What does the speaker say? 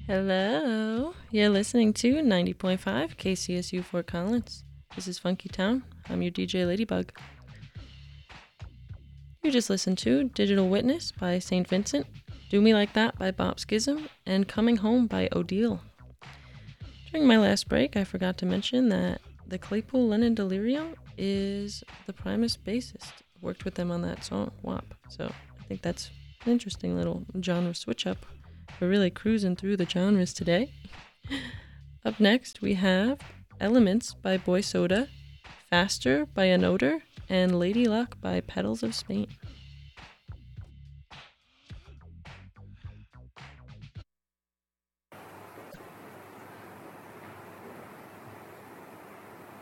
Hello. You're listening to 90.5 KCSU Fort Collins. This is Funky Town. I'm your DJ Ladybug. You just listened to Digital Witness by St. Vincent, Do Me Like That by Bop Schism, and Coming Home by Odile. During my last break, I forgot to mention that the Claypool Lennon Delirium is the Primus bassist. Worked with them on that song, WAP. So I think that's an interesting little genre switch up. We're really cruising through the genres today. Up next, we have Elements by Boy Soda, Faster by Anodor, and Lady Luck by Petals of Spain.